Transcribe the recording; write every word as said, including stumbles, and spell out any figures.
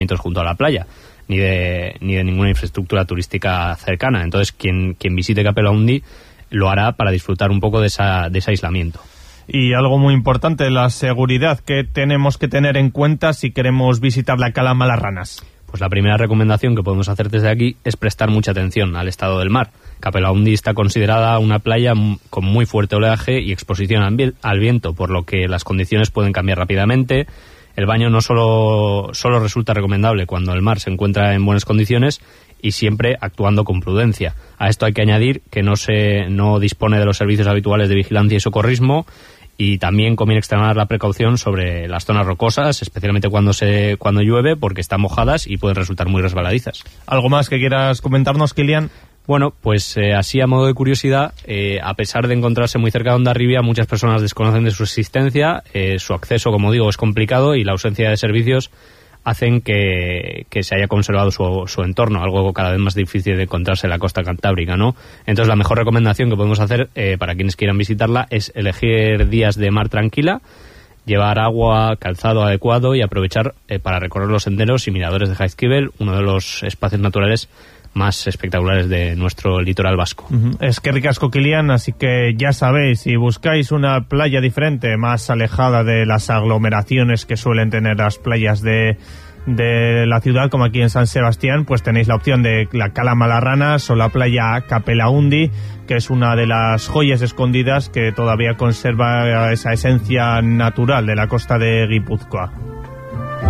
junto a la playa, ni de ni de ninguna infraestructura turística cercana. Entonces, quien quien visite Capelaundi lo hará para disfrutar un poco de esa de ese aislamiento. Y algo muy importante, la seguridad, que tenemos que tener en cuenta si queremos visitar la Cala Malarranas. Pues la primera recomendación que podemos hacer desde aquí es prestar mucha atención al estado del mar. Capelaundi está considerada una playa con muy fuerte oleaje y exposición al viento, por lo que las condiciones pueden cambiar rápidamente. El baño no solo, solo resulta recomendable cuando el mar se encuentra en buenas condiciones y siempre actuando con prudencia. A esto hay que añadir que no se no dispone de los servicios habituales de vigilancia y socorrismo, y también conviene extremar la precaución sobre las zonas rocosas, especialmente cuando se cuando llueve, porque están mojadas y pueden resultar muy resbaladizas. ¿Algo más que quieras comentarnos, Kilian? Bueno, pues eh, así a modo de curiosidad, eh, a pesar de encontrarse muy cerca de Hondarribia, muchas personas desconocen de su existencia, eh, su acceso, como digo, es complicado y la ausencia de servicios hacen que, que se haya conservado su, su entorno, algo cada vez más difícil de encontrarse en la costa cantábrica, ¿no? Entonces la mejor recomendación que podemos hacer eh, para quienes quieran visitarla es elegir días de mar tranquila, llevar agua, calzado adecuado y aprovechar eh, para recorrer los senderos y miradores de Jaizkibel, uno de los espacios naturales más espectaculares de nuestro litoral vasco. Uh-huh. Es que ricasco, Kilian, así que ya sabéis, si buscáis una playa diferente, más alejada de las aglomeraciones que suelen tener las playas de, de la ciudad, como aquí en San Sebastián, pues tenéis la opción de la Cala Malarranas o la playa Capelaundi, que es una de las joyas escondidas que todavía conserva esa esencia natural de la costa de Guipúzcoa.